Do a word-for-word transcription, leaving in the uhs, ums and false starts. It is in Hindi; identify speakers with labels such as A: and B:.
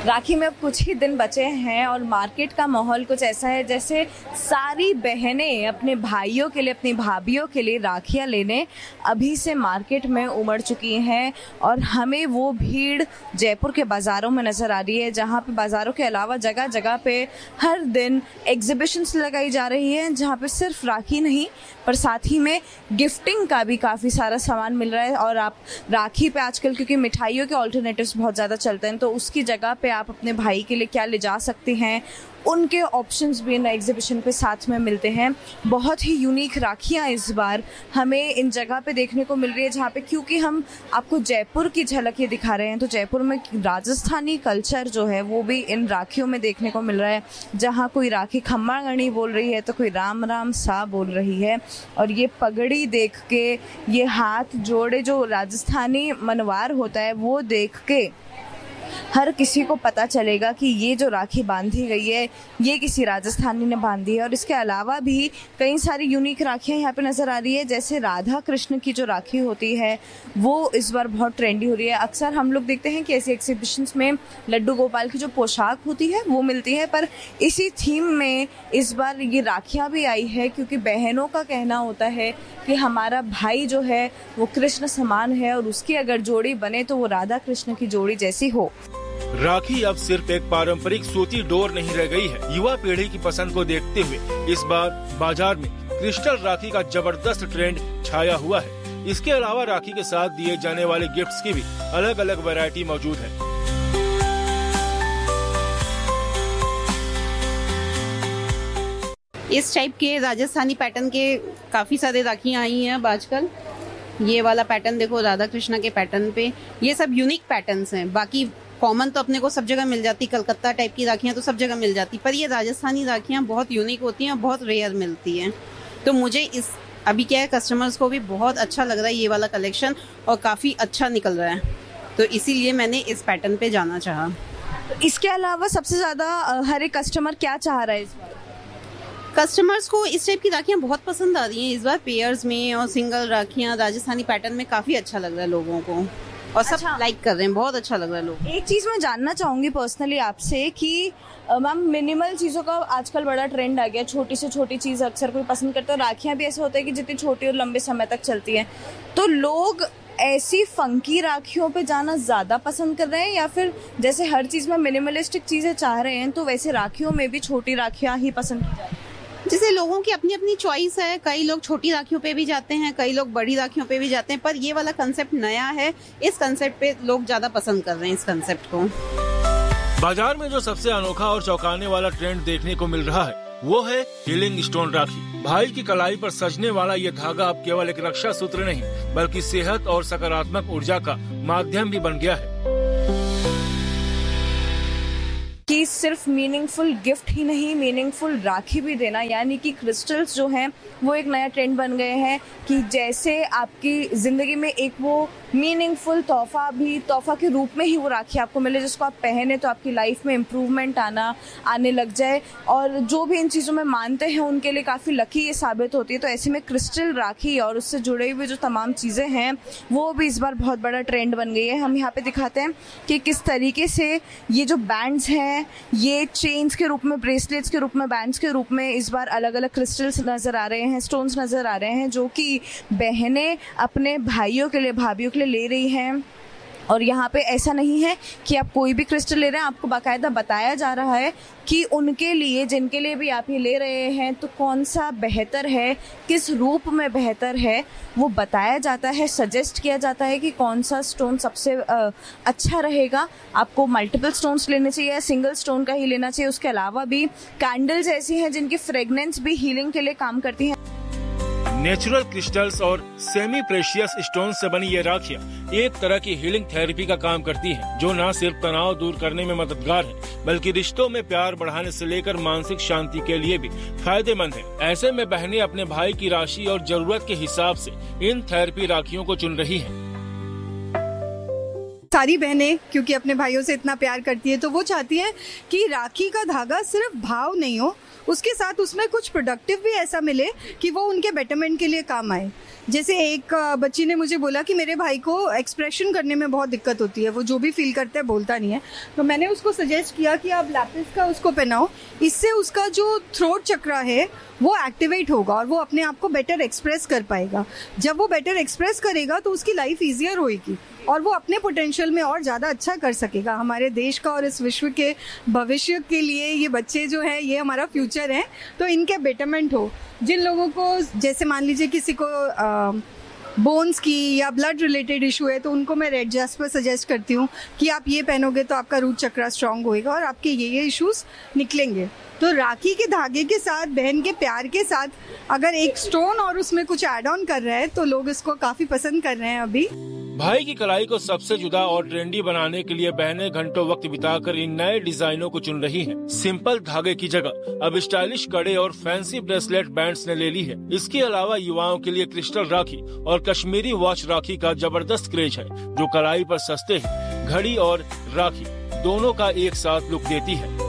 A: राखी में अब कुछ ही दिन बचे हैं और मार्केट का माहौल कुछ ऐसा है जैसे सारी बहनें अपने भाइयों के लिए, अपनी भाभियों के लिए राखियां लेने अभी से मार्केट में उमड़ चुकी हैं। और हमें वो भीड़ जयपुर के बाज़ारों में नज़र आ रही है, जहां पे बाज़ारों के अलावा जगह जगह पे हर दिन एग्जिबिशंस लगाई जा रही है, जहां पे सिर्फ राखी नहीं पर साथ ही में गिफ्टिंग का भी काफ़ी सारा सामान मिल रहा है। और आप राखी पे आजकल क्योंकि मिठाइयों के ऑल्टरनेटिव्स बहुत ज़्यादा चलते हैं, तो उसकी जगह पे आप अपने भाई के लिए क्या ले जा सकते हैं, उनके ऑप्शंस भी इन एग्जीबिशन पे साथ में मिलते हैं। बहुत ही यूनिक राखियाँ इस बार हमें इन जगह पे देखने को मिल रही है, जहाँ पे क्योंकि हम आपको जयपुर की झलक ये दिखा रहे हैं, तो जयपुर में राजस्थानी कल्चर जो है वो भी इन राखियों में देखने को मिल रहा है। जहाँ कोई राखी खम्मा गणी बोल रही है तो कोई राम राम सा बोल रही है। और ये पगड़ी देख के, ये हाथ जोड़े जो राजस्थानी मनवार होता है वो देख के हर किसी को पता चलेगा कि ये जो राखी बांधी गई है ये किसी राजस्थानी ने बांधी है। और इसके अलावा भी कई सारी यूनिक राखियाँ यहाँ पे नज़र आ रही है, जैसे राधा कृष्ण की जो राखी होती है वो इस बार बहुत ट्रेंडी हो रही है। अक्सर हम लोग देखते हैं कि ऐसी एग्जीबिशंस में लड्डू गोपाल की जो पोशाक होती है वो मिलती है, पर इसी थीम में इस बार ये राखियाँ भी आई है, क्योंकि बहनों का कहना होता है कि हमारा भाई जो है वो कृष्ण समान है और उसकी अगर जोड़ी बने तो वो राधा कृष्ण की जोड़ी जैसी हो।
B: राखी अब सिर्फ एक पारंपरिक सूती डोर नहीं रह गई है। युवा पीढ़ी की पसंद को देखते हुए इस बार बाजार में क्रिस्टल राखी का जबरदस्त ट्रेंड छाया हुआ है। इसके अलावा राखी के साथ दिए जाने वाले गिफ्ट्स की भी अलग अलग वैरायटी मौजूद है।
C: इस टाइप के राजस्थानी पैटर्न के काफी सारे राखियां आई हैं अब आजकल। ये वाला पैटर्न देखो, राधा कृष्णा के पैटर्न पे, ये सब यूनिक पैटर्न्स हैं। बाकी कॉमन तो अपने को सब जगह मिल जाती, कलकत्ता टाइप की राखियां तो सब जगह मिल जाती, पर ये राजस्थानी राखियां बहुत यूनिक होती हैं और बहुत रेयर मिलती हैं। तो मुझे इस अभी क्या है, कस्टमर्स को भी बहुत अच्छा लग रहा है ये वाला कलेक्शन और काफ़ी अच्छा निकल रहा है, तो इसीलिए मैंने इस पैटर्न पे जाना चाहा।
A: इसके अलावा सबसे ज़्यादा हर एक कस्टमर क्या चाह रहा है इस बार?
C: कस्टमर्स को इस टाइप की राखियां बहुत पसंद आ रही हैं इस बार, पेयर्स में और सिंगल राखियां राजस्थानी पैटर्न में काफ़ी अच्छा लग रहा है लोगों को और सब अच्छा लाइक कर रहे हैं, बहुत अच्छा लग रहा है लोग।
A: एक चीज़ मैं जानना चाहूँगी पर्सनली आपसे कि मैम मिनिमल चीज़ों का आजकल बड़ा ट्रेंड आ गया, छोटी से छोटी चीज़ अक्सर कोई पसंद करता है, राखियाँ भी ऐसा होता है कि जितनी छोटी और लंबे समय तक चलती हैं, तो लोग ऐसी फंकी राखियों पे जाना ज़्यादा पसंद कर रहे हैं या फिर जैसे हर चीज़ में मिनिमलिस्टिक चीज़ें चाह रहे हैं तो वैसे राखियों में भी छोटी राखियाँ ही पसंद की जाती हैं?
C: जैसे लोगों की अपनी अपनी चॉइस है, कई लोग छोटी राखियों पे भी जाते हैं, कई लोग बड़ी राखियों पे भी जाते हैं, पर ये वाला कंसेप्ट नया है, इस कंसेप्ट पे लोग ज्यादा पसंद कर रहे हैं इस कंसेप्ट को।
B: बाजार में जो सबसे अनोखा और चौंकाने वाला ट्रेंड देखने को मिल रहा है वो है हीलिंग स्टोन राखी। भाई की कलाई पर सजने वाला ये धागा अब केवल एक रक्षा सूत्र नहीं बल्कि सेहत और सकारात्मक ऊर्जा का माध्यम भी बन गया है।
A: कि सिर्फ मीनिंगफुल गिफ्ट ही नहीं, मीनिंगफुल राखी भी देना, यानी कि क्रिस्टल्स जो हैं वो एक नया ट्रेंड बन गए हैं कि जैसे आपकी ज़िंदगी में एक वो मीनिंगफुल तोहफा भी तोहफा के रूप में ही वो राखी आपको मिले, जिसको आप पहने तो आपकी लाइफ में इम्प्रूवमेंट आना आने लग जाए। और जो भी इन चीज़ों में मानते हैं उनके लिए काफ़ी लकी ये साबित होती है। तो ऐसे में क्रिस्टल राखी और उससे जुड़े हुए जो तमाम चीज़ें हैं वो भी इस बार बहुत बड़ा ट्रेंड बन गई है। हम यहाँ पे दिखाते हैं कि किस तरीके से ये जो बैंड्स हैं, ये चेन्स के रूप में, ब्रेसलेट्स के रूप में, बैंड्स के रूप में इस बार अलग अलग क्रिस्टल्स नज़र आ रहे हैं, स्टोन्स नज़र आ रहे हैं, जो कि बहनें अपने भाइयों के लिए, भाभियों के लिए ले रही हैं। और यहाँ पे ऐसा नहीं है कि आप कोई भी क्रिस्टल ले रहे हैं, आपको बाकायदा बताया जा रहा है कि उनके लिए, जिनके लिए भी आप ये ले रहे हैं, तो कौन सा बेहतर है, किस रूप में बेहतर है, वो बताया जाता है, सजेस्ट किया जाता है कि कौन सा स्टोन सबसे आ, अच्छा रहेगा। आपको मल्टीपल स्टोन्स लेने चाहिए या सिंगल स्टोन का ही लेना चाहिए। उसके अलावा भी कैंडल्स ऐसी हैं जिनकी फ्रेगनेंस भी हीलिंग के लिए काम करती हैं।
B: नेचुरल क्रिस्टल्स और सेमी प्रेशियस स्टोन से बनी ये राखियाँ एक तरह की हीलिंग थेरेपी का काम करती हैं, जो न सिर्फ तनाव दूर करने में मददगार है बल्कि रिश्तों में प्यार बढ़ाने से लेकर मानसिक शांति के लिए भी फायदेमंद है। ऐसे में बहनें अपने भाई की राशि और जरूरत के हिसाब से इन थेरेपी राखियों को चुन रही हैं।
D: सारी बहनें क्योंकि अपने भाइयों से इतना प्यार करती है तो वो चाहती है कि राखी का धागा सिर्फ भाव नहीं हो, उसके साथ उसमें कुछ प्रोडक्टिव भी ऐसा मिले कि वो उनके बेटरमेंट के लिए काम आए। जैसे एक बच्ची ने मुझे बोला कि मेरे भाई को एक्सप्रेशन करने में बहुत दिक्कत होती है, वो जो भी फील करता है बोलता नहीं है, तो मैंने उसको सजेस्ट किया कि आप लैपिस का उसको पहनाओ, इससे उसका जो थ्रोट चक्रा है वो एक्टिवेट होगा और वो अपने आप को बेटर एक्सप्रेस कर पाएगा। जब वो बेटर एक्सप्रेस करेगा तो उसकी लाइफ ईजियर होगी और वो अपने पोटेंशियल में और ज़्यादा अच्छा कर सकेगा। हमारे देश का और इस विश्व के भविष्य के लिए ये बच्चे जो है ये हमारा फ्यूचर है, तो इनके बेटरमेंट हो। जिन लोगों को जैसे मान लीजिए किसी को आ, बोन्स की या ब्लड रिलेटेड इशू है तो उनको मैं रेड जैस्पर सजेस्ट करती हूँ कि आप ये पहनोगे तो आपका रूट चक्रा स्ट्रांग होएगा और आपके ये ये इश्यूज निकलेंगे। तो राखी के धागे के साथ, बहन के प्यार के साथ अगर एक स्टोन और उसमें कुछ ऐड ऑन कर रहा है तो लोग इसको काफी पसंद कर रहे हैं अभी।
B: भाई की कलाई को सबसे जुदा और ट्रेंडी बनाने के लिए बहनें घंटों वक्त बिताकर इन नए डिजाइनों को चुन रही हैं। सिंपल धागे की जगह अब स्टाइलिश कड़े और फैंसी ब्रेसलेट बैंड्स ने ले ली है। इसके अलावा युवाओं के लिए क्रिस्टल राखी और कश्मीरी वॉच राखी का जबरदस्त क्रेज है, जो कलाई पर सस्ते हैं। घड़ी और राखी दोनों का एक साथ लुक देती है।